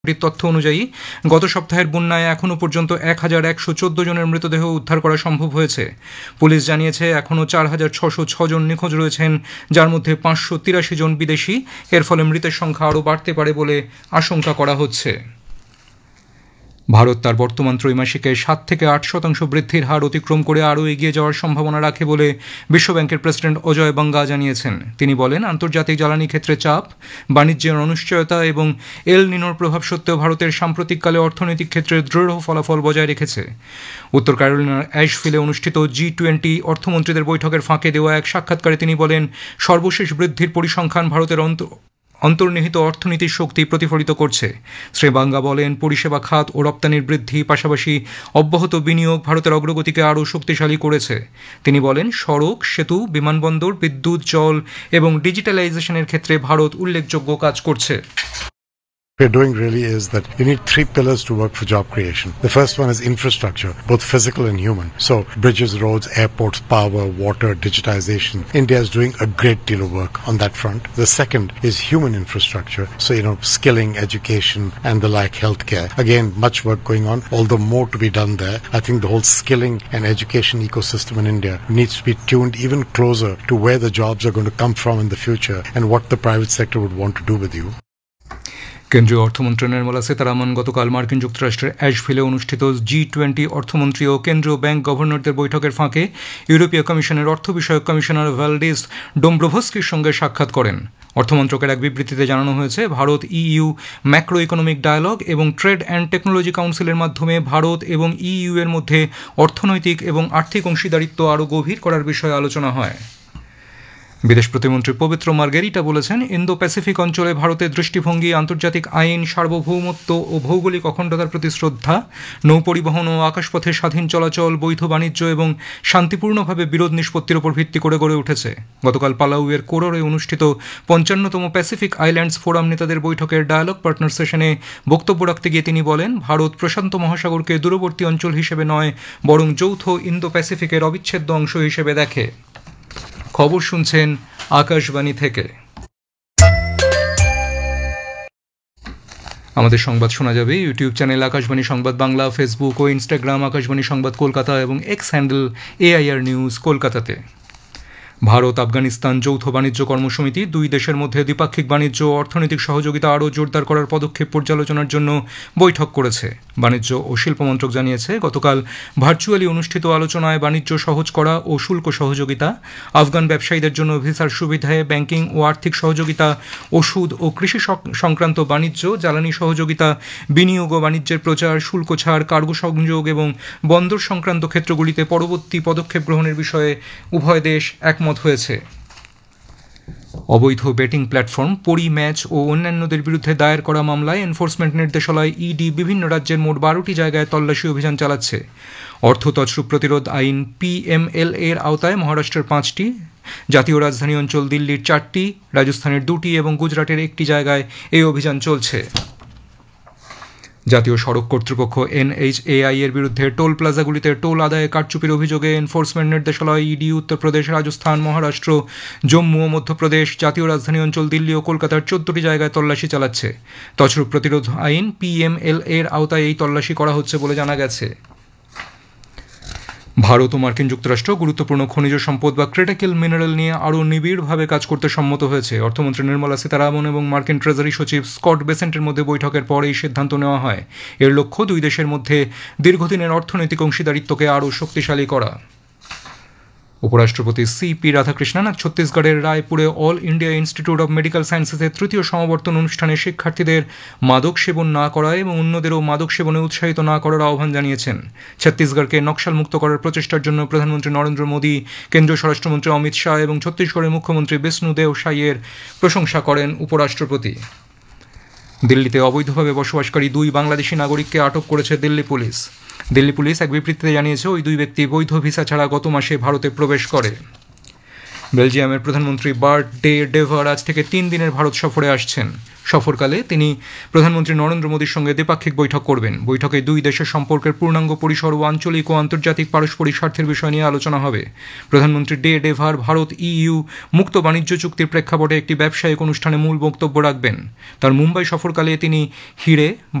তথ্য অনুযায়ী গত সপ্তাহের বন্যায় এখনও পর্যন্ত ১,১১৪ জনের মৃতদেহ উদ্ধার করা সম্ভব হয়েছে। পুলিশ জানিয়েছে এখনও ৪,৬০৬ জন নিখোঁজ রয়েছেন, যার মধ্যে ৫৮৩ জন বিদেশি। এর ফলে মৃতের সংখ্যা আরও বাড়তে পারে বলে আশঙ্কা করা হচ্ছে। ভারত তার বর্তমান ত্রৈমাসিকে ৭ থেকে ৮% বৃদ্ধির হার অতিক্রম করে আরও এগিয়ে যাওয়ার সম্ভাবনা রাখে বলে বিশ্বব্যাংকের প্রেসিডেন্ট অজয় বাঙ্গা জানিয়েছেন। তিনি বলেন, আন্তর্জাতিক জ্বালানি ক্ষেত্রে চাপ, বাণিজ্যের অনিশ্চয়তা এবং এল নিনোর প্রভাব সত্ত্বেও ভারতের সাম্প্রতিককালে অর্থনৈতিক ক্ষেত্রে দৃঢ় ফলাফল বজায় রেখেছে। উত্তর ক্যারোলিনার অ্যাশভিলে অনুষ্ঠিত G20 অর্থমন্ত্রীদের বৈঠকের ফাঁকে দেওয়া এক সাক্ষাৎকারে তিনি বলেন, সর্বশেষ বৃদ্ধির পরিসংখ্যান ভারতের অন্তর্নিহিত অর্থনীতির শক্তি প্রতিফলিত করছে। শ্রী বাঙ্গা বলেন, পরিষেবা খাত ও রপ্তানির বৃদ্ধি, পাশাপাশি অব্যাহত বিনিয়োগ ভারতের অগ্রগতিকে আরও শক্তিশালী করেছে। তিনি বলেন, সড়ক, সেতু, বিমানবন্দর, বিদ্যুৎ, জল এবং ডিজিটালাইজেশনের ক্ষেত্রে ভারত উল্লেখযোগ্য কাজ করছে। We're doing really is that you need 3 pillars to work for job creation. The first one is infrastructure, both physical and human. So bridges, roads, airports, power, water, digitization. India is doing a great deal of work on that front. The second is human infrastructure. So, skilling, education and the like, healthcare. Again, much work going on, although more to be done there. I think the whole skilling and education ecosystem in India needs to be tuned even closer to where the jobs are going to come from in the future and what the private sector would want to do with you. কেন্দ্রীয় অর্থমন্ত্রী নির্মলা সীতারামন গতকাল মার্কিন যুক্তরাষ্ট্রের অ্যাশভিলে অনুষ্ঠিত G20 অর্থমন্ত্রী ও কেন্দ্রীয় bank গভর্নরদের বৈঠকের ফাঁকে ইউরোপীয় কমিশনের অর্থ বিষয়ক কমিশনার ভ্যালডিস ডোম্ব্রোভস্কির সঙ্গে সাক্ষাৎ করেন। অর্থমন্ত্রকের এক বিবৃতিতে জানানো হয়েছে, Bharat EU macro economic dialogue এবং ট্রেড অ্যান্ড টেকনোলজি কাউন্সিলের মাধ্যমে ভারত এবং EU এর মধ্যে অর্থনৈতিক এবং আর্থিক অংশীদারিত্ব আরও গভীর করার বিষয়ে আলোচনা হয়। বিদেশ প্রতিমন্ত্রী পবিত্র মার্গেরিটা বলেছেন, ইন্দো প্যাসিফিক অঞ্চলে ভারতের দৃষ্টিভঙ্গি আন্তর্জাতিক আইন, সার্বভৌমত্ব ও ভৌগোলিক অখণ্ডতার প্রতি শ্রদ্ধা, নৌপরিবহন ও আকাশপথে স্বাধীন চলাচল, বৈধ বাণিজ্য এবং শান্তিপূর্ণভাবে বিরোধ নিষ্পত্তির উপর ভিত্তি করে গড়ে উঠেছে। গতকাল পালাউয়ের কোররে অনুষ্ঠিত 55তম প্যাসিফিক আইল্যান্ডস ফোরাম নেতাদের বৈঠকের ডায়ালগ পার্টনার সেশনে বক্তব্য রাখতে গিয়ে তিনি বলেন, ভারত প্রশান্ত মহাসাগরকে দূরবর্তী অঞ্চল হিসেবে নয়, বরং যৌথ ইন্দো প্যাসিফিকের অবিচ্ছেদ্য অংশ হিসেবে দেখে। খবর শুনছেন আকাশবাণী থেকে। আমাদের সংবাদ শোনা যাবে ইউটিউব চ্যানেল আকাশবাণী সংবাদ বাংলা, ফেসবুক ও ইনস্টাগ্রাম আকাশবাণী সংবাদ কলকাতা এবং এক্স হ্যান্ডেল AIR নিউজ কলকাতাতে। ভারত আফগানিস্তান যৌথ বাণিজ্য কর্মসমিতি দুই দেশের মধ্যে দ্বিপাক্ষিক বাণিজ্য ও অর্থনৈতিক সহযোগিতা আরও জোরদার করার পদক্ষেপ পর্যালোচনার জন্য বৈঠক করেছে। বাণিজ্য ও শিল্প মন্ত্রক জানিয়েছে, গতকাল ভার্চুয়ালি অনুষ্ঠিত আলোচনায় বাণিজ্য সহজ করা ও শুল্ক সহযোগিতা, আফগান ব্যবসায়ীদের জন্য ভিসার সুবিধায় ব্যাংকিং ও আর্থিক সহযোগিতা, ওষুধ ও কৃষি সংক্রান্ত বাণিজ্য, জ্বালানি সহযোগিতা, বিনিয়োগ ও বাণিজ্যের প্রচার, শুল্ক ছাড়, কার্গো সংযোগ এবং বন্দর সংক্রান্ত ক্ষেত্রগুলিতে পরবর্তী পদক্ষেপ গ্রহণের বিষয়ে উভয় দেশ একমত হয়েছে। অবৈধ বেটিং প্ল্যাটফর্ম পরি ম্যাচ ও অন্যান্যদের বিরুদ্ধে দায়ের করা মামলায় এনফোর্সমেন্ট নির্দেশালয় ED বিভিন্ন রাজ্যের মোট 12টি জায়গায় তল্লাশি অভিযান চালাচ্ছে। অর্থ তছরূপ প্রতিরোধ আইন PMLA এর আওতায় মহারাষ্ট্রের 5টি, জাতীয় রাজধানী অঞ্চল দিল্লির 4টি, রাজস্থানের 2টি এবং গুজরাটের 1টি জায়গায় এই অভিযান চলছে। জাতীয় সড়ক কর্তৃপক্ষ NHAI এর বিরুদ্ধে টোল প্লাজাগুলিতে টোল আদায়ে কারচুপির অভিযোগে এনফোর্সমেন্ট নির্দেশালয় ED উত্তরপ্রদেশ, রাজস্থান, মহারাষ্ট্র, জম্মু ও মধ্যপ্রদেশ, জাতীয় রাজধানী অঞ্চল দিল্লি ও কলকাতার 14টি জায়গায় তল্লাশি চালাচ্ছে। তছরূপ প্রতিরোধ আইন PMLA এর আওতায় এই তল্লাশি করা হচ্ছে বলে জানা গেছে। ভারত ও মার্কিন যুক্তরাষ্ট্র গুরুত্বপূর্ণ খনিজ সম্পদ বা ক্রিটিক্যাল মিনারেল নিয়ে আরও নিবিড়ভাবে কাজ করতে সম্মত হয়েছে। অর্থমন্ত্রী নির্মলা সীতারামন এবং মার্কিন ট্রেজারি সচিব স্কট বেসেন্টের মধ্যে বৈঠকের পর এই সিদ্ধান্ত নেওয়া হয়। এর লক্ষ্য দুই দেশের মধ্যে দীর্ঘদিনের অর্থনৈতিক অংশীদারিত্বকে আরও শক্তিশালী করা। উপরাষ্ট্রপতি CP রাধাকৃষ্ণন আজ ছত্তিশগড়ের রায়পুরে all India institute of medical সায়েন্সেসের 3য় সমাবর্তন অনুষ্ঠানে শিক্ষার্থীদের মাদক সেবন না করা এবং অন্যদেরও মাদক সেবনে উৎসাহিত না করার আহ্বান জানিয়েছেন। ছত্তিশগড়কে নকশালমুক্ত করার প্রচেষ্টার জন্য প্রধানমন্ত্রী নরেন্দ্র মোদী, কেন্দ্রীয় স্বরাষ্ট্রমন্ত্রী অমিত শাহ এবং ছত্তিশগড়ের মুখ্যমন্ত্রী বিষ্ণুদেব সাইয়ের প্রশংসা করেন উপরাষ্ট্রপতি। দিল্লিতে অবৈধভাবে বসবাসকারী 2 বাংলাদেশি নাগরিককে আটক করেছে দিল্লি পুলিশ। দিল্লি পুলিশ এক বিবৃতিতে জানিয়েছে, ওই 2 ব্যক্তি বৈধ ভিসা ছাড়া গত মাসে ভারতে প্রবেশ করে। বেলজিয়ামের প্রধানমন্ত্রী বার্ট ডে ডেভার আজ থেকে 3 দিনের ভারত সফরে আসছেন। সফরকালে তিনি প্রধানমন্ত্রী নরেন্দ্র মোদীর সঙ্গে দ্বিপাক্ষিক বৈঠক করবেন। বৈঠকে দুই দেশের সম্পর্কের পূর্ণাঙ্গ পরিসর ও আঞ্চলিক ও আন্তর্জাতিক পারস্পরিক স্বার্থের বিষয় নিয়ে আলোচনা হবে। প্রধানমন্ত্রী ডে ডেভার ভারত ইইউ মুক্ত বাণিজ্য চুক্তির প্রেক্ষাপটে একটি ব্যবসায়িক অনুষ্ঠানে মূল বক্তব্য রাখবেন। তার মুম্বাই সফরকালে তিনি হিরে